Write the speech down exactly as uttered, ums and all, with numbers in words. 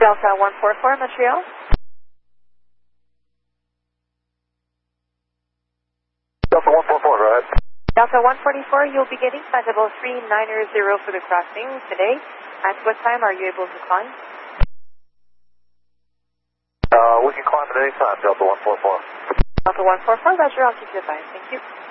Delta one four four, Montreal. Delta one four four, go ahead. Delta one forty-four, you'll be getting flight level three nine zero for the crossing today. At what time are you able to climb? Uh, we can climb at any time, Delta one four four. Delta one four four, Roger, I'll keep you advised. Thank you.